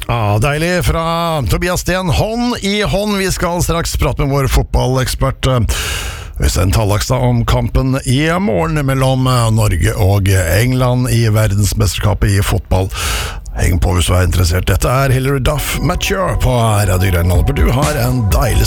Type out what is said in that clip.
Ja, deilig fra Tobias Sten. Hånd i hånd. Vi skal straks prate med vår fotballekspert Øystein Tallakstad om kampen i morgen mellom Norge og England i verdensmesterskapet i fotball. Heng på hvis du er interessert. Dette er Hilary Duff Mature på Radio Grenland, for du har en deilig